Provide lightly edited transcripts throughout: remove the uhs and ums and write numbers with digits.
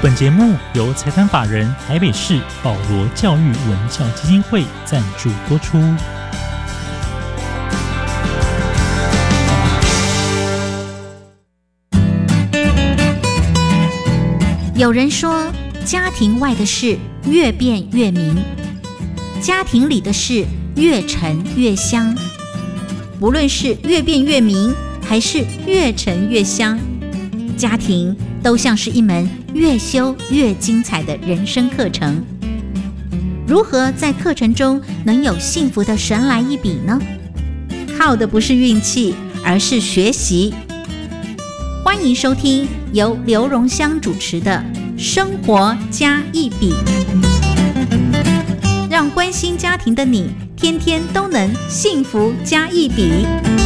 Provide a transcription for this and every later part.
本节目由财团法人台北市保罗教育文教基金会赞助播出。 有人说，家庭外的事越变越明，家庭里的事越沉越香。不论是越变越明，还是越沉越香，家庭都像是一门越修越精彩的人生课程。如何在课程中能有幸福的神来一笔呢？靠的不是运气，而是学习。欢迎收听由刘荣香主持的《生活加一笔》，让关心家庭的你天天都能幸福加一笔。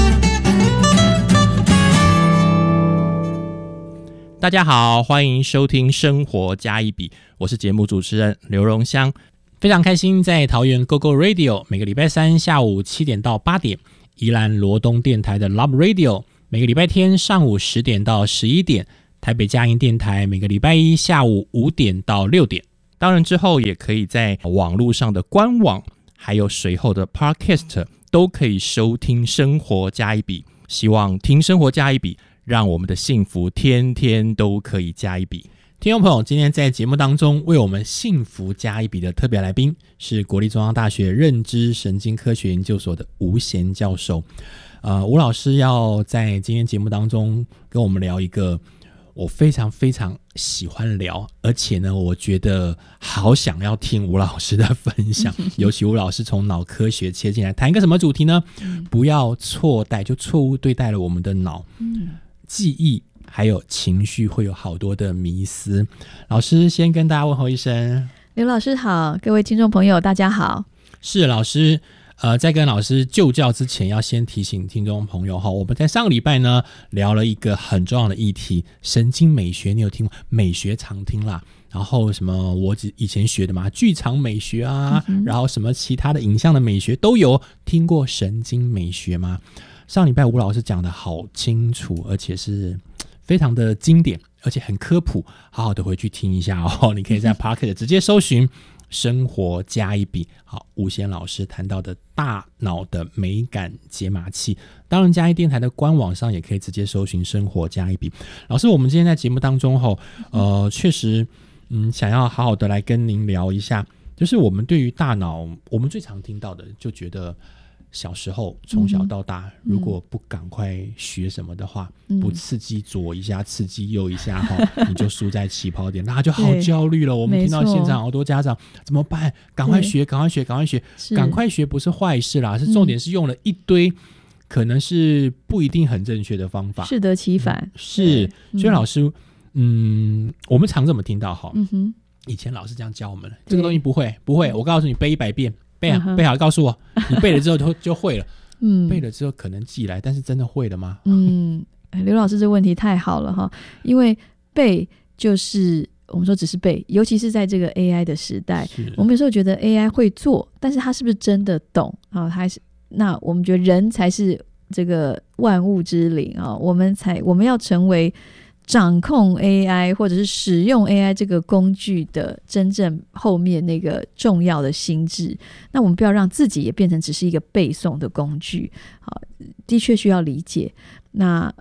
大家好，欢迎收听《生活加一笔》，我是节目主持人刘荣香。非常开心在桃园 GoGo Radio 每个礼拜三下午7点到8点，宜兰罗东电台的 Love Radio 每个礼拜天上午10点到11点，台北佳音电台每个礼拜一下午5点到6点。当然之后也可以在网络上的官网还有随后的 Podcast 都可以收听生活加一笔。希望听生活加一笔，让我们的幸福天天都可以加一笔。听众朋友，今天在节目当中为我们幸福加一笔的特别来宾是国立中央大学认知神经科学研究所的吴贤教授。吴老师要在今天节目当中跟我们聊一个我非常非常喜欢聊，而且呢我觉得好想要听吴老师的分享尤其吴老师从脑科学切进来，谈一个什么主题呢？不要错待，就错误对待了我们的脑，记忆还有情绪会有好多的迷思。老师先跟大家问候一声。 刘老师好，各位听众朋友大家好。 是老师在跟老师就教之前，要先提醒听众朋友我们在上个礼拜呢聊了一个很重要的议题，神经美学。你有听过？美学常听啦，然后什么我以前学的嘛，剧场美学啊，然后什么其他的影像的美学都有。听过神经美学吗？上礼拜吴老师讲的好清楚，而且是非常的经典，而且很科普，好好的回去听一下哦。你可以在 Podcast 直接搜寻生活加一笔。好，吴贤老师谈到的大脑的美感解码器，当然嘉义电台的官网上也可以直接搜寻生活加一笔。老师，我们今天在节目当中确实想要好好的来跟您聊一下，就是我们对于大脑，我们最常听到的就觉得小时候从小到大，如果不赶快学什么的话，不刺激左一下刺激右一下你就输在起跑点，那就好焦虑了。我们听到现场好多家长怎么办？赶快学赶快学赶快学。赶快学不是坏事啦，是重点是用了一堆可能是不一定很正确的方法， 适得其反。 是，所以老师我们常这么听到以前老师这样教我们了，这个东西不会，我告诉你背100遍，背好告诉我，你背了之后就会了。背了之后可能记来，但是真的会了吗？ 刘老师这个问题太好了哈，因为背就是我们说只是背，尤其是在这个 AI 的时代，我们有时候觉得 AI 会做，但是他是不是真的懂啊？那我们觉得人才是这个万物之灵啊，我们要成为掌控 AI 或者是使用 AI 这个工具的真正后面那个重要的心智。那我们不要让自己也变成只是一个背诵的工具。好，的确需要理解。那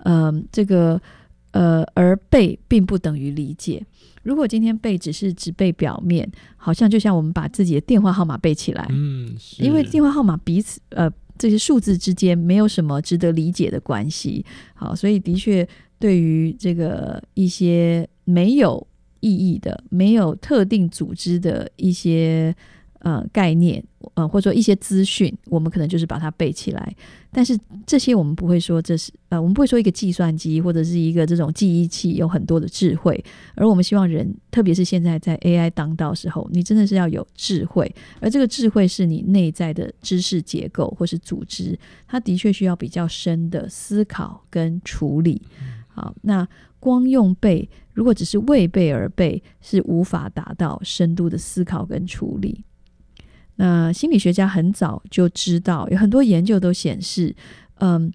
而背并不等于理解。如果今天背只背表面，好像就像我们把自己的电话号码背起来，因为电话号码彼此这些数字之间没有什么值得理解的关系。好，所以的确对于这个一些没有意义的、没有特定组织的一些概念，或者说一些资讯，我们可能就是把它背起来。但是这些我们不会说我们不会说一个计算机或者是一个这种记忆器有很多的智慧，而我们希望人，特别是现在在 AI 当道时候，你真的是要有智慧，而这个智慧是你内在的知识结构或是组织，它的确需要比较深的思考跟处理。好，那光用背，如果只是为背而背，是无法达到深度的思考跟处理。那心理学家很早就知道，有很多研究都显示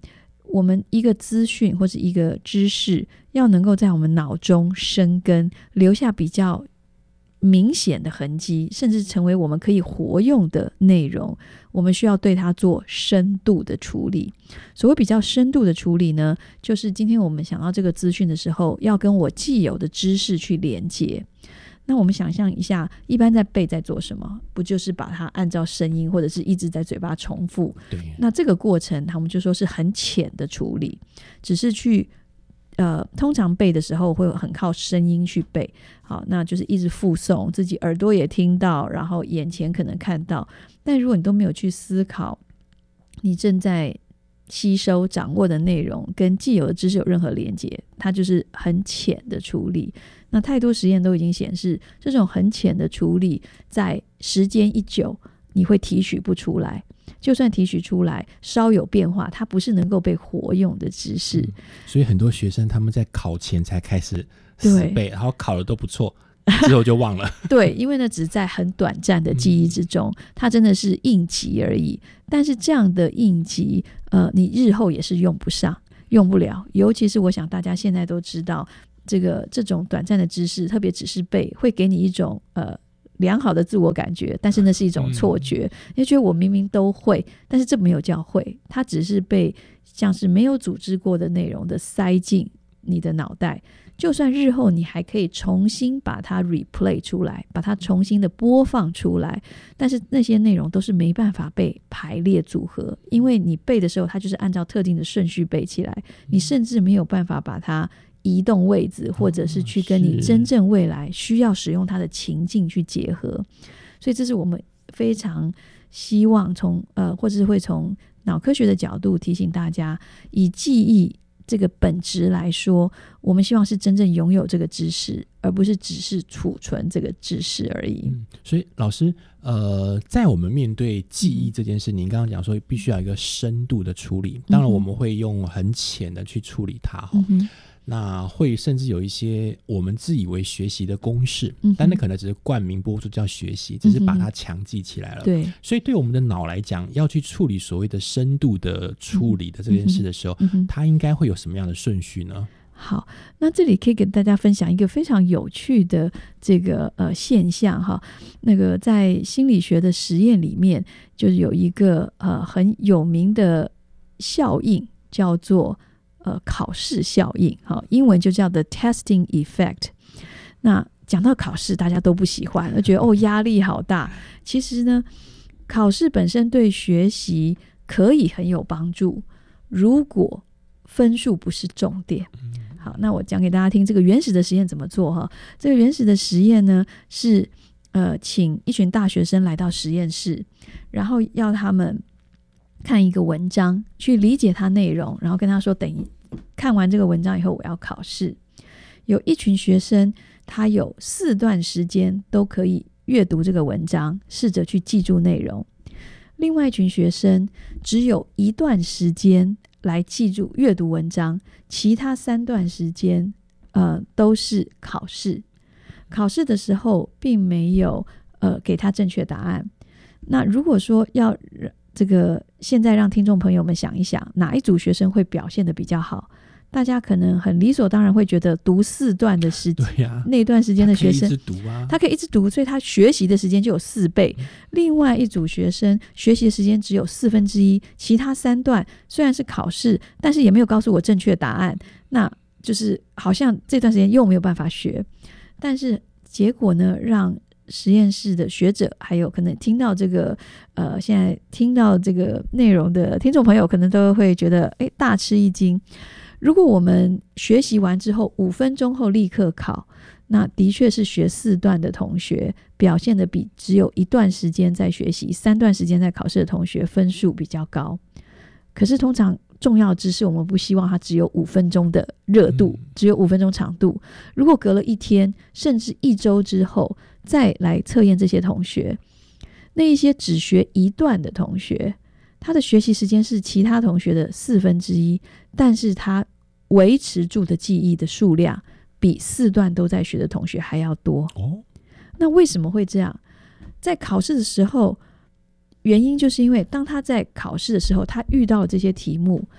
我们一个资讯或是一个知识要能够在我们脑中生根，留下比较明显的痕迹，甚至成为我们可以活用的内容，我们需要对它做深度的处理。所谓比较深度的处理呢，就是今天我们想到这个资讯的时候，要跟我既有的知识去连接。那我们想象一下，一般在背在做什么？不就是把它按照声音或者是一直在嘴巴重复？ 对。 那这个过程他们就说是很浅的处理，只是去通常背的时候会很靠声音去背，好，那就是一直复诵，自己耳朵也听到，然后眼前可能看到，但如果你都没有去思考你正在吸收掌握的内容跟既有的知识有任何连接，它就是很浅的处理。那太多实验都已经显示，这种很浅的处理在时间一久你会提取不出来，就算提取出来稍有变化，它不是能够被活用的知识。 所以很多学生他们在考前才开始死背，然后考的都不错，之后就忘了对，因为呢只在很短暂的记忆之中，它真的是应急而已。但是这样的应急你日后也是用不上，用不了。尤其是我想大家现在都知道，这种短暂的知识，特别只是背，会给你一种良好的自我感觉，但是那是一种错觉，你觉得我明明都会，但是这没有叫会，它只是被像是没有组织过的内容的塞进你的脑袋。就算日后你还可以重新把它 replay 出来，把它重新的播放出来，但是那些内容都是没办法被排列组合，因为你背的时候它就是按照特定的顺序背起来，你甚至没有办法把它移动位置，或者是去跟你真正未来需要使用它的情境去结合。所以这是我们非常希望或者是会从脑科学的角度提醒大家，以记忆这个本质来说，我们希望是真正拥有这个知识，而不是只是储存这个知识而已。 所以老师在我们面对记忆这件事，您刚刚讲说必须要有一个深度的处理，当然我们会用很浅的去处理它，那会甚至有一些我们自以为学习的公式，但那可能只是冠名播出叫学习，只是把它强记起来了。 对， 所以对我们的脑来讲，要去处理所谓的深度的处理的这件事的时候，它应该会有什么样的顺序呢？ 好，那这里可以给大家分享一个非常有趣的这个现象哈。那个在心理学的实验里面，就是有一个很有名的效应，叫做考试效应，英文就叫 the testing effect。 那讲到考试大家都不喜欢，都觉得压力好大。其实呢，考试本身对学习可以很有帮助，如果分数不是重点。好，那我讲给大家听这个原始的实验怎么做哈。这个原始的实验呢是请一群大学生来到实验室，然后要他们看一个文章，去理解它内容，然后跟他说等看完这个文章以后我要考试。有一群学生他有4段时间都可以阅读这个文章，试着去记住内容。另外一群学生只有1段时间来记住阅读文章，其他3段时间都是考试。考试的时候并没有给他正确答案。那如果说要这个现在让听众朋友们想一想，哪一组学生会表现得比较好？大家可能很理所当然会觉得读4段的时间，那段时间的学生他可以一直读，所以他学习的时间就有4倍。另外一组学生学习的时间只有1/4，其他3段虽然是考试，但是也没有告诉我正确答案，那就是好像这段时间又没有办法学。但是结果呢，让实验室的学者还有可能听到这个现在听到这个内容的听众朋友可能都会觉得大吃一惊。如果我们学习完之后5分钟后立刻考，那的确是学4段的同学表现的比只有1段时间在学习3段时间在考试的同学分数比较高。可是通常重要的知识我们不希望它只有5分钟的热度，只有5分钟长度。如果隔了1天甚至1周之后再来测验这些同学，那一些只学1段的同学，他的学习时间是其他同学的1/4，但是他维持住的记忆的数量比4段都在学的同学还要多。那为什么会这样？在考试的时候，原因就是因为当他在考试的时候，他遇到了这些题目，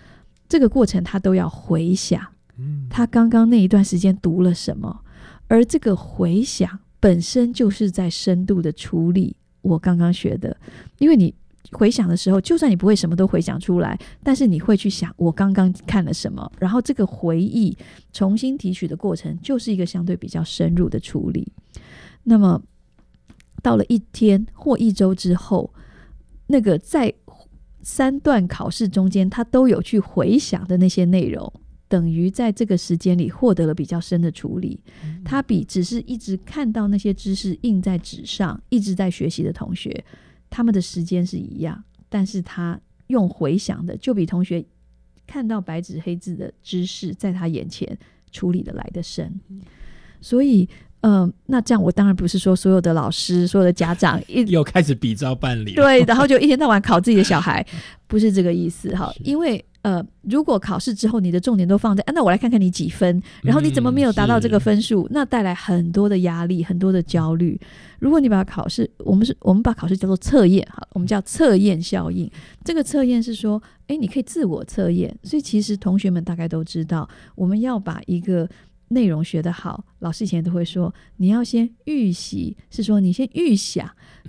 这个过程他都要回想他刚刚那一段时间读了什么，而这个回想本身就是在深度的处理我刚刚学的。因为你回想的时候，就算你不会什么都回想出来，但是你会去想我刚刚看了什么，然后这个回忆重新提取的过程就是一个相对比较深入的处理。那么到了1天或1周之后，那个在3段考试中间他都有去回想的那些内容，等于在这个时间里获得了比较深的处理。他比只是一直看到那些知识印在纸上一直在学习的同学，他们的时间是一样，但是他用回想的就比同学看到白纸黑字的知识在他眼前处理的来得深。所以那这样我当然不是说所有的老师所有的家长又开始比照办理了， 对，然后就一天到晚考自己的小孩不是这个意思。好，因为如果考试之后你的重点都放在那我来看看你几分，然后你怎么没有达到这个分数，那带来很多的压力很多的焦虑。如果你把考试我们把考试叫做测验，好，我们叫测验效应。这个测验是说你可以自我测验，所以其实同学们大概都知道，我们要把一个内容学得好，老师以前都会说你要先预习，是说你先预想